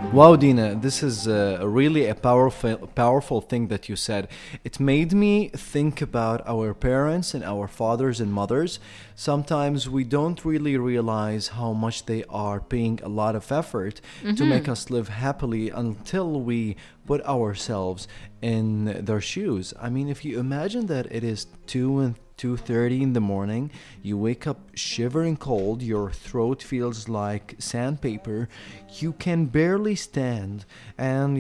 Wow, Dina, this is really a powerful thing that you said. It made me think about our parents and our fathers and mothers. Sometimes we don't really realize how much they are paying a lot of effort to make us live happily until we put ourselves in their shoes. I mean, if you imagine that it is 2:30 in the morning, you wake up shivering cold, your throat feels like sandpaper, you can barely stand, and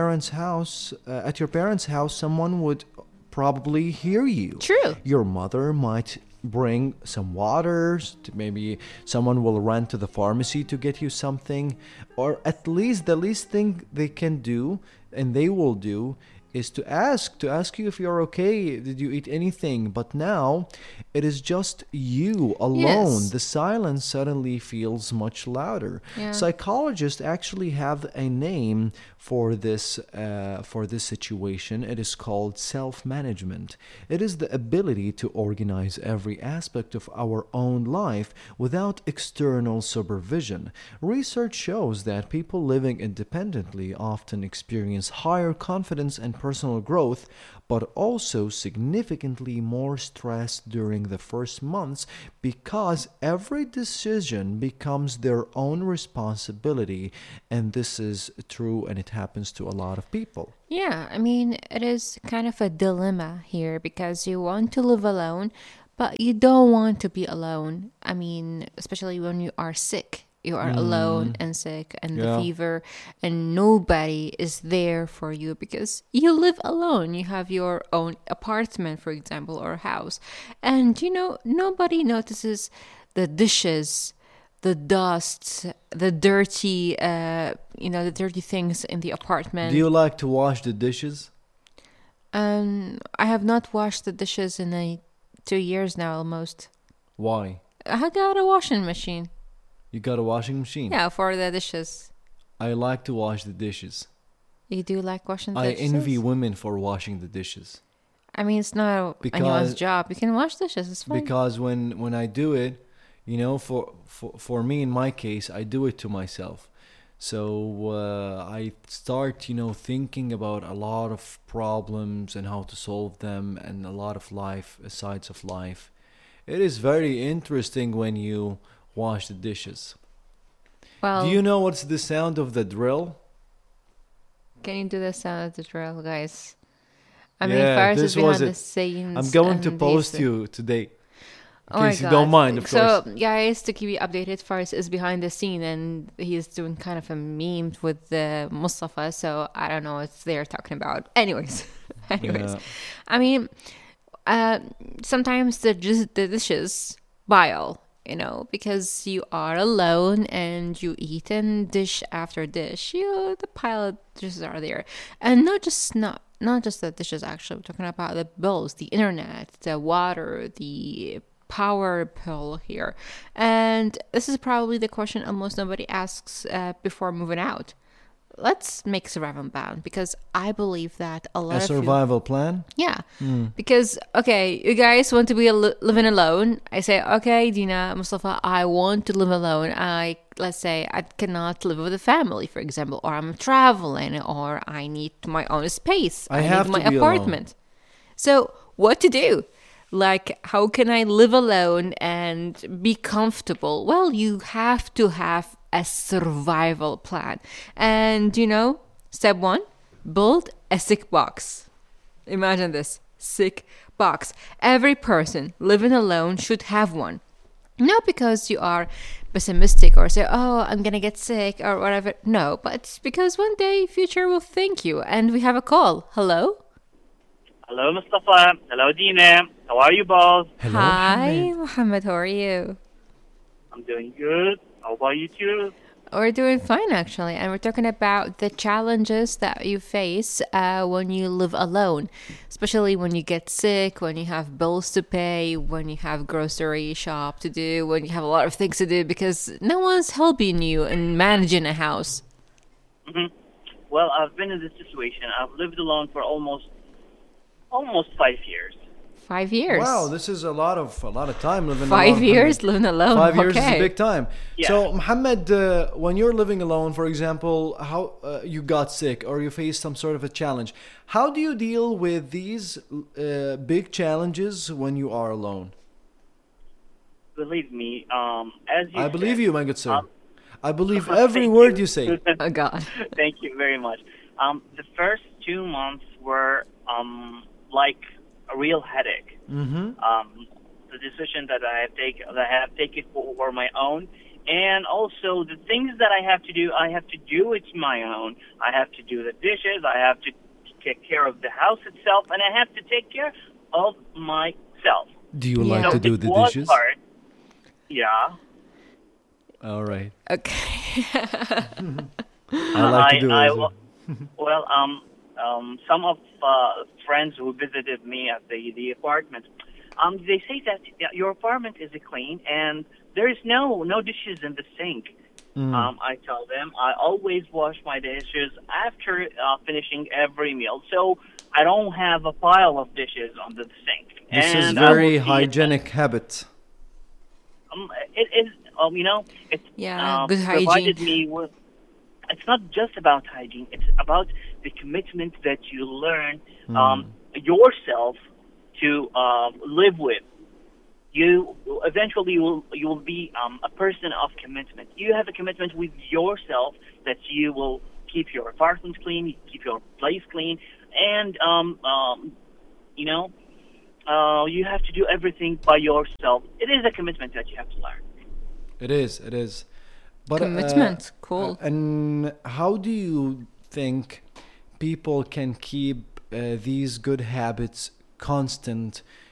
at your parents' house, someone would probably hear you. True. Your mother might bring some waters, maybe someone will run to the pharmacy to get you something, or at least the least thing they can do and they will do is to ask you if you're okay, did you eat anything. But now it is just you alone. Yes. The silence suddenly feels much louder. Yeah. Psychologists actually have a name for this situation. It is called self-management. It is the ability to organize every aspect of our own life without external supervision. Research shows that people living independently often experience higher confidence and personal growth, but also significantly more stress during the first months because every decision becomes their own responsibility. And this is true, and it happens to a lot of people. Yeah, I mean, it is kind of a dilemma here because you want to live alone, but you don't want to be alone. I mean, especially when you are sick. You are alone and sick and the Yeah. fever, and nobody is there for you because you live alone. You have your own apartment, for example, or house. And, nobody notices the dishes, the dust, the dirty, the dirty things in the apartment. Do you like to wash the dishes? I have not washed the dishes in 2 years now almost. Why? I got a washing machine. You got a washing machine? Yeah, for the dishes. I like to wash the dishes. You do like washing the I dishes? envy women for washing the dishes. I mean, it's not anyone's job. You can wash dishes. It's fine. Because when I do it, for me in my case, I do it to myself. So I start, thinking about a lot of problems and how to solve them and a lot of sides of life. It is very interesting when you wash the dishes. Well, Do you know what's the sound of the drill? can you do the sound of the drill, guys? I mean, Yeah, Faris this is behind was the it. scenes. I'm going to and post these- you today. Oh In my case you God. don't mind, of So, course. guys, to keep you updated, Faris is behind the scene and he's doing kind of a meme with Mustafa. So I don't know what they're talking about. Anyways, Yeah. I mean, sometimes the dishes pile, because you are alone and you eat and dish after dish. The pile of dishes are there, and not just the dishes. Actually, we're talking about the bills, the internet, the water, the power bill here, and this is probably the question almost nobody asks before moving out. Let's make survival plan because I believe that a lot A of survival plan? yeah, because okay, you guys want to be living alone. I say okay, Dina, Mustafa, I want to live alone. Let's say I cannot live with a family, for example, or I'm traveling, or I need my own space. I have need my to be alone. apartment. So what to do? Like, how can I live alone and be comfortable? Well, you have to have a survival plan. And, step one, build a sick box. Imagine this sick box. Every person living alone should have one. Not because you are pessimistic or say, oh, I'm going to get sick or whatever. No, but it's because one day future will thank you. And we have a call. Hello? Hello, Mustafa. Hello, Dina. How are you both? Hello, Hi, Mohammed. Mohammed. How are you? I'm doing good. How about you two? We're doing fine, actually. And we're talking about the challenges that you face when you live alone, especially when you get sick, when you have bills to pay, when you have grocery shop to do, when you have a lot of things to do because no one's helping you in managing a house. Well, I've been in this situation. I've lived alone for almost 5 years. 5 years. Wow, this is a lot of time living 5 alone. years Mohammed. living alone. 5 years is a Okay. big time. Yeah. So, Mohammed, when you're living alone, for example, how you got sick or you faced some sort of a challenge, how do you deal with these big challenges when you are alone? Believe me, as you I believe said, you, my good sir. um, I believe thank every word you say. Oh God. Thank you very much. The first 2 months were like a real headache. Mm-hmm. The decision that I have taken for my own, and also the things that I have to do it my own. I have to do the dishes. I have to take care of the house itself, and I have to take care of myself. Do you Yeah. like So to do it the was dishes? hard. Yeah. All right. Okay. I like to do it. I, as well. well, some of friends who visited me at the apartment, they say that your apartment is clean and there is no dishes in the sink. I tell them I always wash my dishes after finishing every meal, so I don't have a pile of dishes on the sink. This is And I will very see it. hygienic habit. It is, it's Yeah, good provided hygiene. me with. It's not just about hygiene. It's about the commitment that you learn yourself to live with. You eventually you will be a person of commitment. You have a commitment with yourself that you will keep your apartment clean, keep your place clean, and you have to do everything by yourself. It is a commitment that you have to learn. It is. It is. But Commitment. Cool. And how do you think people can keep these good habits constant